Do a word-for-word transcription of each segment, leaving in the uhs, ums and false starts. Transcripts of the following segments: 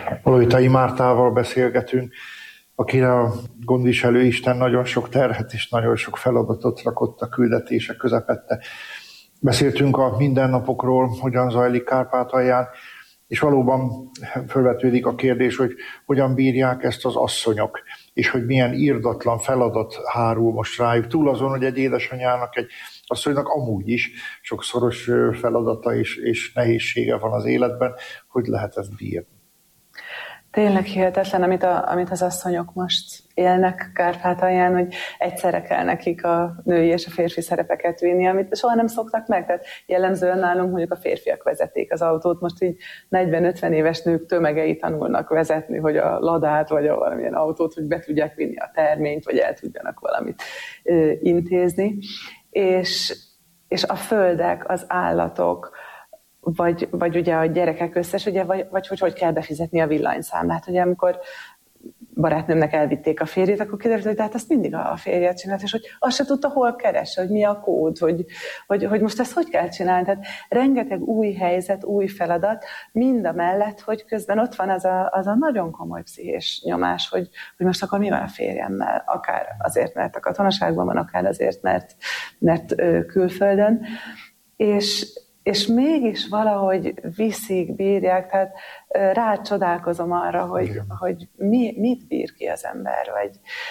Lojtai Mártával beszélgetünk, akire a gondviselő Isten nagyon sok terhet és nagyon sok feladatot rakott a küldetése közepette. Beszéltünk a mindennapokról, hogyan zajlik Kárpátalján, és valóban felvetődik a kérdés, hogy hogyan bírják ezt az asszonyok, és hogy milyen irdatlan feladat hárul most rájuk. Túl azon, hogy egy édesanyának, egy asszonynak amúgy is sokszoros feladata és, és nehézsége van az életben, hogy lehet ezt bírni. Tényleg hihetetlen, amit, a, amit az asszonyok most élnek Kárpátalján, hogy egyszerre kell nekik a női és a férfi szerepeket vinni, amit soha nem szoktak meg. Tehát jellemzően nálunk mondjuk a férfiak vezetik az autót, most így negyven-ötven éves nők tömegei tanulnak vezetni, hogy a ladát vagy a valamilyen autót, hogy be tudják vinni a terményt, vagy el tudjanak valamit ö, intézni. És, és a földek, az állatok, Vagy, vagy ugye a gyerekek összes, ugye, vagy, vagy hogy hogy kell befizetni a villanyszámlát. Ugye amikor barátnőmnek elvitték a férjét, akkor kiderült, hogy tehát azt mindig a férjet csinált, és hogy azt se tudta, hol keresse, hogy mi a kód, hogy, hogy, hogy most ezt hogy kell csinálni. Tehát rengeteg új helyzet, új feladat, mind a mellett, hogy közben ott van az a, az a nagyon komoly pszichés nyomás, hogy, hogy most akkor mi van a férjemmel, akár azért, mert a katonaságban van, akár azért, mert, mert külföldön. És és mégis valahogy viszik, bírják, tehát rácsodálkozom arra, hogy, hogy mi, mit bír ki az ember, vagy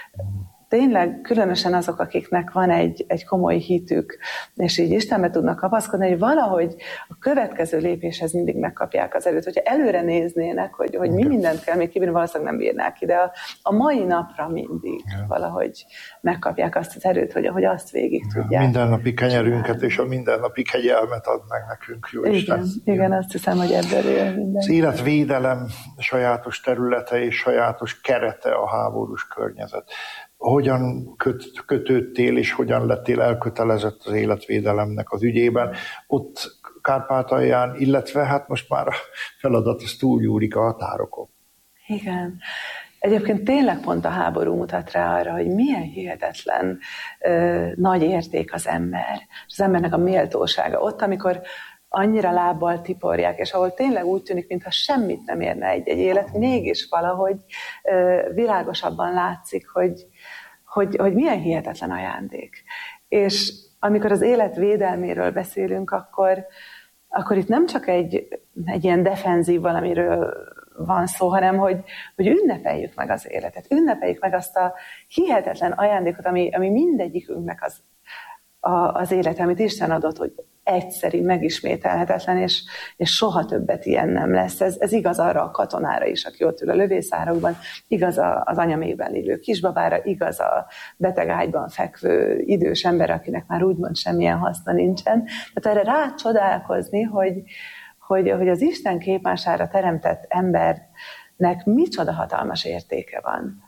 tényleg különösen azok, akiknek van egy, egy komoly hitük, és így Istenbe tudnak kapaszkodni, hogy valahogy a következő lépéshez mindig megkapják az erőt. Hogyha előre néznének, hogy, hogy mi mindent kell még kibírni, valószínűleg nem bírnák ki, de a, a mai napra mindig ja. valahogy megkapják azt az erőt, hogy, hogy azt végig ja, tudják. Mindennapi kenyerünket és a mindennapi kegyelmet ad meg nekünk, jó igen, Isten. Igen, azt hiszem, hogy ebből él minden. Az életvédelem sajátos területe és sajátos kerete a háborús környezet. Hogyan köt, kötődtél, és hogyan lettél elkötelezett az életvédelemnek az ügyében ott Kárpátalján, illetve hát most már a feladat az túlgyúrik a határokon. Igen. Egyébként tényleg pont a háború mutat rá arra, hogy milyen hihetetlen ö, nagy érték az ember, és az embernek a méltósága. Ott, amikor annyira lábbal tiporják, és ahol tényleg úgy tűnik, mintha semmit nem érne egy-egy élet, mégis valahogy ö, világosabban látszik, hogy, hogy, hogy milyen hihetetlen ajándék. És amikor az élet védelméről beszélünk, akkor, akkor itt nem csak egy, egy ilyen defenzív valamiről van szó, hanem hogy, hogy ünnepeljük meg az életet, ünnepeljük meg azt a hihetetlen ajándékot, ami, ami mindegyikünknek az, a, az élete, amit Isten adott, hogy egyszerű, megismételhetetlen, és, és soha többet ilyen nem lesz. Ez, ez igaz arra a katonára is, aki ott ül a lövészárokban, igaz az anyamékben lévő kisbabára, igaz a beteg ágyban fekvő idős ember, akinek már úgymond semmilyen haszna nincsen. Tehát erre rácsodálkozni, hogy, hogy, hogy az Isten képmására teremtett embernek micsoda hatalmas értéke van.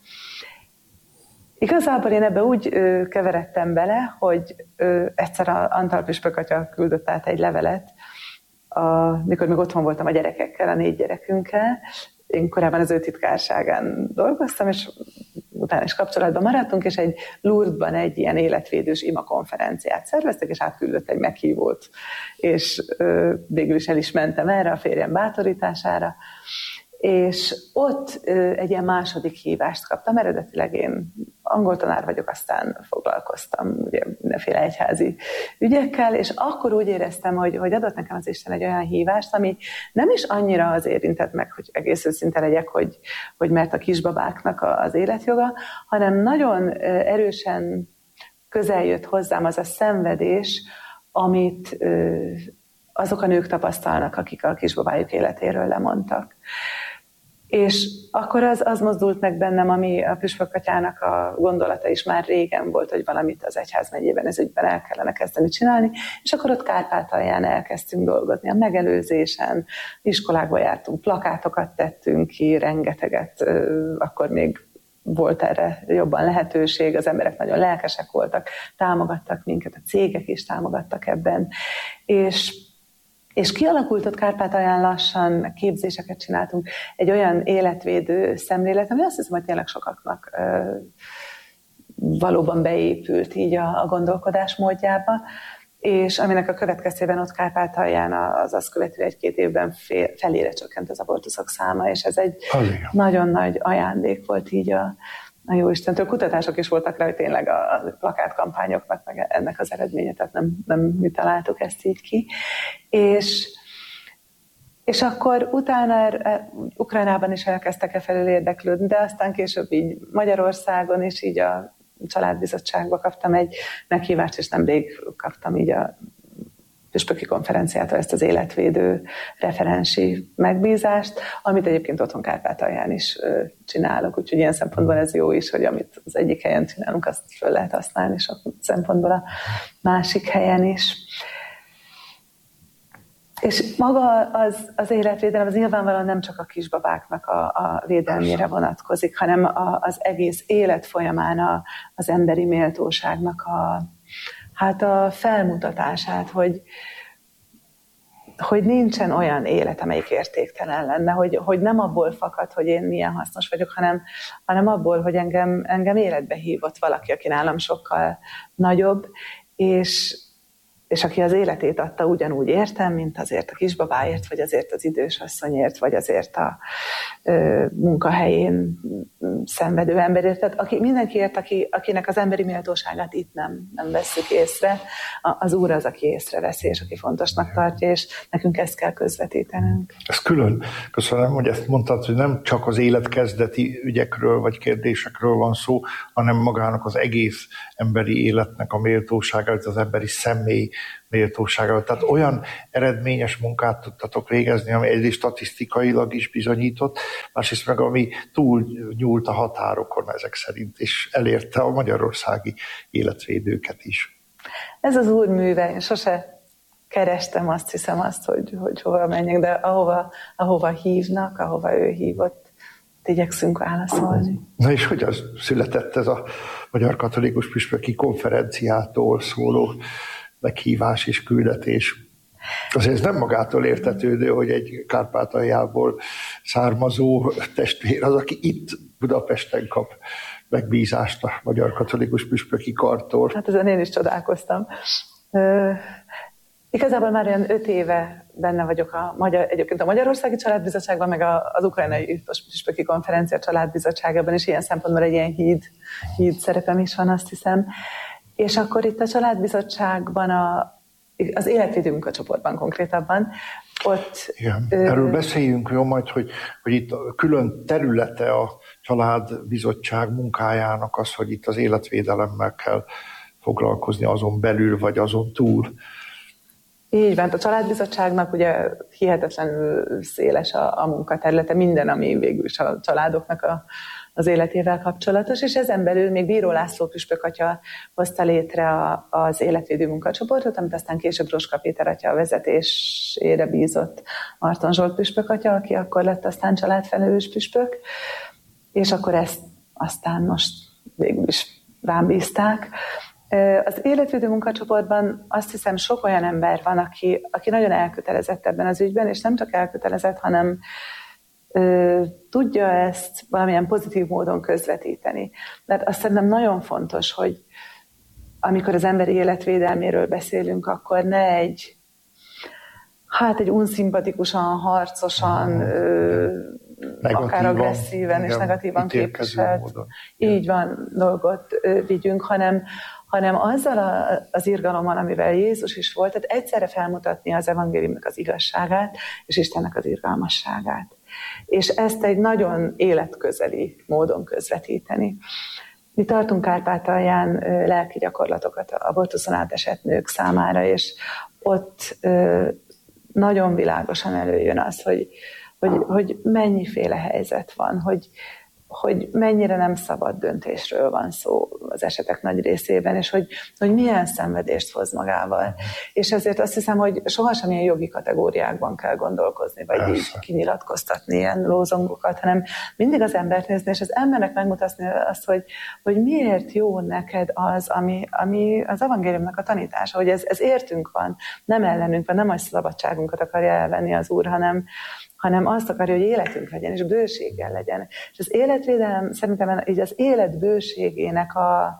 Igazából én ebbe úgy ö, keveredtem bele, hogy ö, egyszer a Antal püspök atya küldött át egy levelet, a, mikor még otthon voltam a gyerekekkel, a négy gyerekünkkel. Én korábban az ő titkárságán dolgoztam, és utána is kapcsolatban maradtunk, és egy Lourdesban egy ilyen életvédős ima konferenciát szerveztek, és átküldött egy meghívót. És ö, végül is el is mentem erre a férjem bátorítására. És ott ö, egy ilyen második hívást kaptam, eredetileg én angol tanár vagyok, aztán foglalkoztam ugye, mindenféle egyházi ügyekkel, és akkor úgy éreztem, hogy, hogy adott nekem az Isten egy olyan hívást, ami nem is annyira az érintett meg, hogy egész őszinte legyek, hogy, hogy mert a kisbabáknak az életjoga, hanem nagyon erősen közel jött hozzám az a szenvedés, amit ö, azok a nők tapasztalnak, akik a kisbabájuk életéről lemondtak. És akkor az, az mozdult meg bennem, ami a püspök atyának a gondolata is már régen volt, hogy valamit az egyházmegyében ez ügyben el kellene kezdeni csinálni, és akkor ott Kárpátalján elkezdtünk dolgozni a megelőzésen, iskolákba jártunk, plakátokat tettünk ki, rengeteget, akkor még volt erre jobban lehetőség, az emberek nagyon lelkesek voltak, támogattak minket, a cégek is támogattak ebben, és És kialakult ott Kárpátalján lassan, képzéseket csináltunk, egy olyan életvédő szemlélet, ami azt hiszem, hogy tényleg sokaknak ö, valóban beépült így a, a gondolkodás módjába, és aminek a következtében ott Kárpátalján az azt követő egy-két évben fél, felére csökkent az abortuszok száma, és ez egy Azért. nagyon nagy ajándék volt így a, a Jóistentől. Kutatások is voltak rá, hogy tényleg a, a plakátkampányoknak meg ennek az eredménye, tehát nem, nem mi találtuk ezt így ki. És, és akkor utána Ukrajnában is elkezdtek e felül érdeklődni, de aztán később így Magyarországon is így a családbizottságba kaptam egy meghívást, és nemrég kaptam így a püspöki konferenciától ezt az életvédő referensi megbízást, amit egyébként otthon Kárpátalján is csinálok, úgyhogy ilyen szempontból ez jó is, hogy amit az egyik helyen csinálunk, azt föl lehet használni sok szempontból a másik helyen is. És maga az, az életvédelem, az nyilvánvalóan nem csak a kisbabáknak a, a védelmére vonatkozik, hanem a, az egész élet folyamán a, az emberi méltóságnak a, hát a felmutatását, hogy, hogy nincsen olyan élet, amelyik értéktelen lenne, hogy, hogy nem abból fakad, hogy én milyen hasznos vagyok, hanem, hanem abból, hogy engem, engem életbe hívott valaki, aki nálam sokkal nagyobb, és és aki az életét adta, ugyanúgy értem, mint azért a kisbabáért, vagy azért az idős asszonyért, vagy azért a ö, munkahelyén szenvedő emberért. Tehát aki, mindenkiért, aki, akinek az emberi méltóságát itt nem, nem vesszük észre, az Úr az, aki észreveszi, és aki fontosnak tartja, és nekünk ezt kell közvetítenünk. Ez külön. Köszönöm, hogy ezt mondtad, hogy nem csak az életkezdeti ügyekről, vagy kérdésekről van szó, hanem magának az egész emberi életnek a méltósága, az emberi személy méltósággal. Tehát olyan eredményes munkát tudtatok végezni, ami egyrészt statisztikailag is bizonyított, másrészt meg ami túl nyúlt a határokon ezek szerint, és elérte a magyarországi életvédőket is. Ez az Úr műve, én sose kerestem azt hiszem azt, hogy, hogy hova menjek, de ahova, ahova hívnak, ahova ő hívott, igyekszünk válaszolni. Na és hogy az született ez a Magyar Katolikus Püspöki Konferenciától szóló meghívás és küldetés? Azért ez nem magától értetődő, hogy egy Kárpátaljából származó testvér az, aki itt Budapesten kap megbízást a Magyar Katolikus Püspöki Kartól. Hát ezen én is csodálkoztam. Igazából már olyan öt éve benne vagyok a magyar, egyébként a Magyarországi Családbizottságban, meg az Ukrajnai Püspöki Konferencia Családbizottságában is ilyen szempontból egy ilyen híd, híd szerepem is van, azt hiszem. És akkor itt a Családbizottságban, a, az életvédő munkacsoportban konkrétabban, ott... Igen. Erről beszéljünk jó majd, hogy, hogy itt a külön területe a Családbizottság munkájának az, hogy itt az életvédelemmel kell foglalkozni azon belül, vagy azon túl. Így van, a Családbizottságnak ugye hihetetlenül széles a, a munkaterülete, minden, ami végül is a családoknak a, az életével kapcsolatos, és ezen belül még Bíró László püspök atya hozta létre a, az életvédő munkacsoportot, amit aztán később Roska Péter atya vezetésére bízott Marton Zsolt püspök atya, aki akkor lett aztán családfelelős püspök, és akkor ezt aztán most végül is rám bízták. Az életvédő munkacsoportban azt hiszem sok olyan ember van, aki, aki nagyon elkötelezett ebben az ügyben, és nem csak elkötelezett, hanem ö, tudja ezt valamilyen pozitív módon közvetíteni. Tehát azt szerintem nagyon fontos, hogy amikor az emberi életvédelméről beszélünk, akkor ne egy, hát egy unszimpatikusan, harcosan, ö, akár agresszíven és negatívan képviselt, így van, dolgot ö, vigyünk, hanem hanem azzal a, az irgalommal, amivel Jézus is volt, tehát egyszerre felmutatni az evangéliumnak az igazságát, és Istennek az irgalmasságát. És ezt egy nagyon életközeli módon közvetíteni. Mi tartunk Kárpátalján lelki gyakorlatokat abortuszon átesett nők számára, és ott nagyon világosan előjön az, hogy, hogy, hogy mennyiféle helyzet van, hogy hogy mennyire nem szabad döntésről van szó az esetek nagy részében, és hogy, hogy milyen szenvedést hoz magával. És ezért azt hiszem, hogy sohasem ilyen jogi kategóriákban kell gondolkozni, vagy Persze. így kinyilatkoztatni ilyen lózongokat, hanem mindig az embert nézni, és az embernek megmutatni azt, hogy, hogy miért jó neked az, ami, ami az evangéliumnak a tanítása, hogy ez, ez értünk van, nem ellenünk van, nem a szabadságunkat akarja elvenni az Úr, hanem hanem azt akarja, hogy életünk legyen, és bőséggel legyen. És az életvédelem szerintem így az élet bőségének a,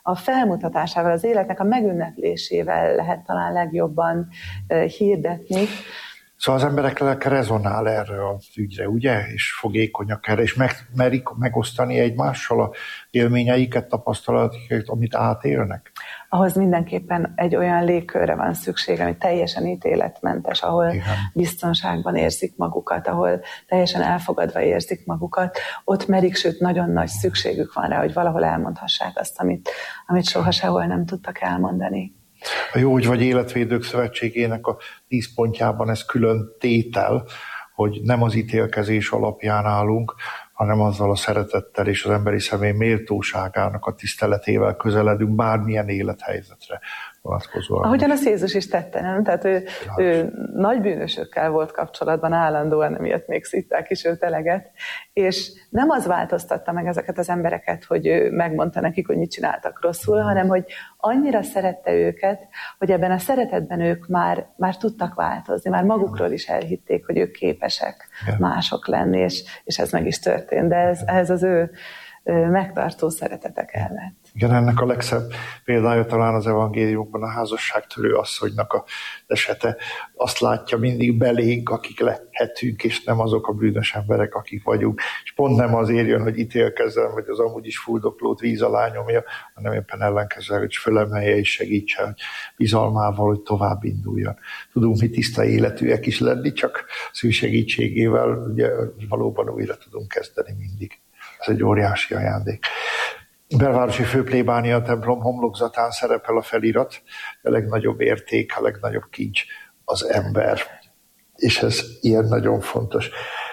a felmutatásával, az életnek a megünneplésével lehet talán legjobban hirdetni. Szóval az emberek lelke rezonál erre az ügyre, ugye? És fogékonyak erre, és meg, merik megosztani egymással a élményeiket, tapasztalatokat, amit átélnek? Ahhoz mindenképpen egy olyan légkörre van szükség, ami teljesen ítéletmentes, ahol igen, biztonságban érzik magukat, ahol teljesen elfogadva érzik magukat. Ott merik, sőt, nagyon nagy szükségük van rá, hogy valahol elmondhassák azt, amit, amit soha sehol nem tudtak elmondani. A Jógy vagy Életvédők Szövetségének a tíz pontjában ez külön tétel, hogy nem az ítélkezés alapján állunk, hanem azzal a szeretettel és az emberi személy méltóságának a tiszteletével közeledünk bármilyen élethelyzetre vonatkozóan. Ahogyan az Jézus is tette, nem? Tehát ő, ő nagy bűnösökkel volt kapcsolatban állandóan, emiatt még szitták is őt eleget, és nem az változtatta meg ezeket az embereket, hogy ő megmondta nekik, hogy mit csináltak rosszul, hanem hogy annyira szerette őket, hogy ebben a szeretetben ők már, már tudtak változni, már magukról is elhitték, hogy ők képesek igen, mások lenni, és, és ez meg is történt, de ez, ez az ő megtartó szeretete kellett. Igen, ennek a legszebb példája talán az evangéliumban a házasságtörő asszonynak az esete. Azt látja mindig belénk, akik lehetünk, és nem azok a bűnös emberek, akik vagyunk. És pont nem azért jön, hogy ítélkezzen, vagy az amúgy is fuldoklót víz alá nyomja, hanem éppen ellenkezőleg, hogy fölemelje és segítse, hogy bizalmával, hogy tovább induljon. Tudunk mi tiszta életűek is lenni, csak az ő segítségével ugye, valóban újra tudunk kezdeni mindig. Ez egy óriási ajándék. Belvárosi főplébánia templom homlokzatán szerepel a felirat, a legnagyobb érték, a legnagyobb kincs az ember. És ez ilyen nagyon fontos.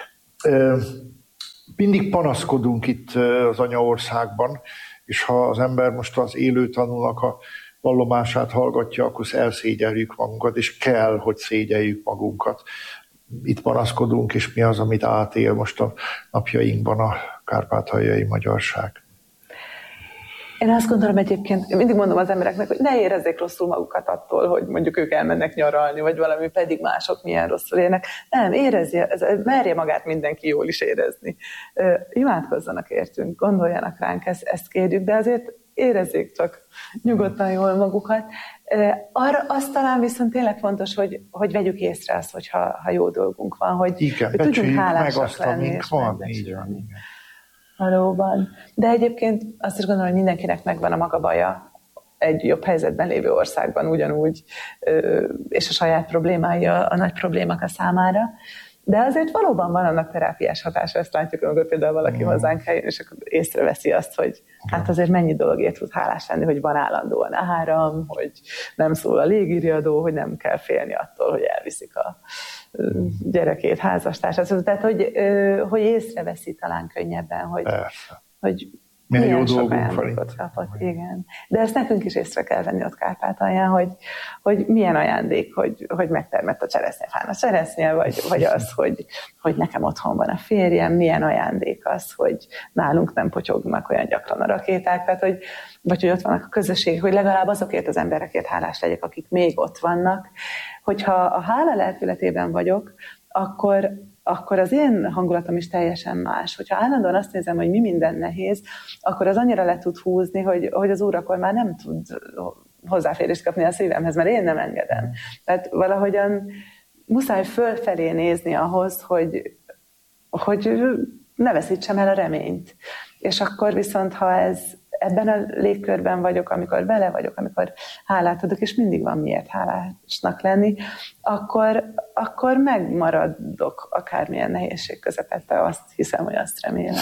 Mindig panaszkodunk itt az anyaországban, és ha az ember most az élő tanúnak a vallomását hallgatja, akkor elszégyeljük magunkat, és kell, hogy szégyeljük magunkat. Itt panaszkodunk, és mi az, amit átél most a napjainkban a kárpátaljai magyarság. Én azt gondolom egyébként, mindig mondom az embereknek, hogy ne érezzék rosszul magukat attól, hogy mondjuk ők elmennek nyaralni, vagy valami, pedig mások milyen rosszul élnek. Nem, érezze, merje magát mindenki jól is érezni. Imádkozzanak értünk, gondoljanak ránk, ezt, ezt kérjük, de azért érezzék csak nyugodtan jól magukat. Arra azt talán viszont tényleg fontos, hogy, hogy vegyük észre azt, hogyha ha jó dolgunk van, hogy, igen, hogy tudjunk hálásak meg azt, lenni. És van, így van, igen. Valóban. De egyébként azt is gondolom, hogy mindenkinek megvan a maga baja egy jobb helyzetben lévő országban ugyanúgy, és a saját problémái a, a nagy problémák a számára. De azért valóban van annak terápiás hatása, ezt látjuk, amikor például valaki mm. hozzánk eljön, és akkor észreveszi azt, hogy hát azért mennyi dologért tud hálás lenni, hogy van állandóan áram, hogy nem szól a légiriadó, hogy nem kell félni attól, hogy elviszik a gyerekét, házastársát. Tehát, hogy, hogy észreveszi talán könnyebben, hogy, hogy milyen, milyen jó sok ajándékot kapott. Igen. De ezt nekünk is észre kell venni ott Kárpátalján, hogy, hogy milyen ajándék, hogy, hogy megtermett a cseresznyefán a cseresznye, vagy, vagy az, hogy, hogy nekem otthon van a férjem, milyen ajándék az, hogy nálunk nem potyognak olyan gyakran a rakéták, tehát, hogy, vagy hogy ott vannak a közösségek, hogy legalább azokért az emberekért hálás legyek, akik még ott vannak. Hogyha a hála lelkületében vagyok, akkor akkor az én hangulatom is teljesen más. Hogyha állandóan azt nézem, hogy mi minden nehéz, akkor az annyira le tud húzni, hogy, hogy az Úr akkor már nem tud hozzáférést kapni a szívemhez, mert én nem engedem. Tehát valahogyan muszáj fölfelé nézni ahhoz, hogy, hogy ne veszítsem el a reményt. És akkor viszont, ha ez ebben a légkörben vagyok, amikor vele vagyok, amikor hálát adok, és mindig van miért hálásnak lenni, akkor, akkor megmaradok akármilyen nehézség közepette, azt hiszem, hogy azt remélem.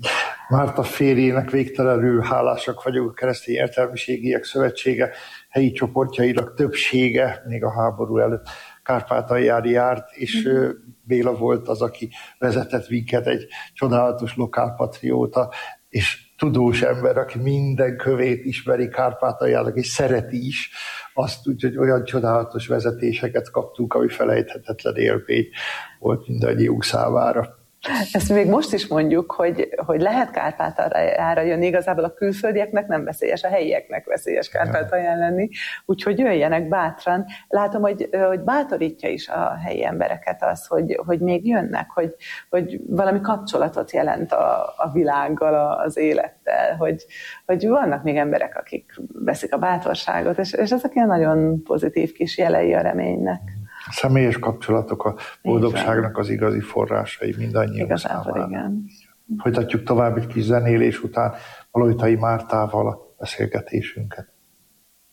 Márta férjének végtelenül hálásak vagyok, a Keresztény Értelmiségiek Szövetsége helyi csoportjainak többsége, még a háború előtt Kárpátaljára járt, és mm. Béla volt az, aki vezetett minket, egy csodálatos lokálpatrióta, és tudós ember, aki minden kövét ismeri Kárpátaljának, és szereti is azt úgy, hogy olyan csodálatos vezetéseket kaptunk, ami felejthetetlen élmény volt mindannyiunk számára. Ezt még most is mondjuk, hogy, hogy lehet Kárpátaljára jönni, igazából a külföldieknek nem veszélyes, a helyieknek veszélyes Kárpátalján lenni, úgyhogy jöjjenek bátran. Látom, hogy, hogy bátorítja is a helyi embereket az, hogy, hogy még jönnek, hogy, hogy valami kapcsolatot jelent a, a világgal, az élettel, hogy, hogy vannak még emberek, akik veszik a bátorságot, és, és ezek ilyen nagyon pozitív kis jelei a reménynek. A személyes kapcsolatok a boldogságnak az igazi forrásai mindannyiunk számára. Igen. Folytatjuk tovább egy kis zenélés után Valojtai Mártával a beszélgetésünket.